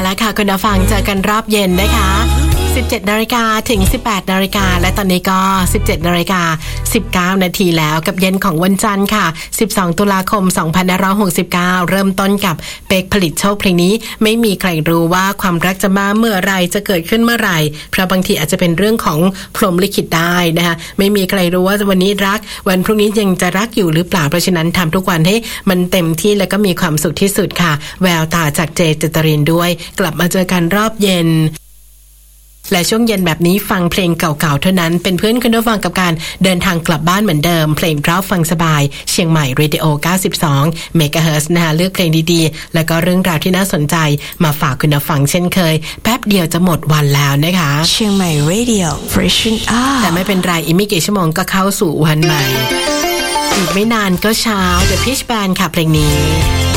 แล้วค่ะคุณผู้ฟังเจอกันรอบเย็นนะคะ17 นาฬิกาถึง 18 นาฬิกาและตอนนี้ก็ 17 นาฬิกา 19 นาทีแล้วกับเย็นของวันจันทร์ค่ะ12 ตุลาคม 2569 เริ่มต้นกับเป๊กผลิตโชคเพลงนี้ไม่มีใครรู้ว่าความรักจะมาเมื่อไรจะเกิดขึ้นเมื่อไหร่เพราะบางทีอาจจะเป็นเรื่องของพรหมลิขิตได้นะคะไม่มีใครรู้ว่าวันนี้รักวันพรุ่งนี้ยังจะรักอยู่หรือเปล่าเพราะฉะนั้นทำทุกวันให้มันเต็มที่และก็มีความสุขที่สุดค่ะแววตาจากเจเจตรินด้วยกลับมาเจอกันรอบเย็นและช่วงเย็นแบบนี้ฟังเพลงเก่าๆเท่านั้นเป็นเพื่อนคุณผู้ฟังกับการเดินทางกลับบ้านเหมือนเดิมเพลงเพราะฟังสบายเชียงใหม่เรดิโอ 92 เมกะเฮิรตซ์นะคะเลือกเพลงดีๆแล้วก็เรื่องราวที่น่าสนใจมาฝากคุณผู้ฟังเช่นเคยแป๊บเดียวจะหมดวันแล้วนะคะเชียงใหม่เรดิโอ Freshen Up แต่ไม่เป็นไรอีกไม่กี่ชั่วโมงก็เข้าสู่วันใหม่อีกไม่นานก็เช้า The Peach Band ค่ะเพลงนี้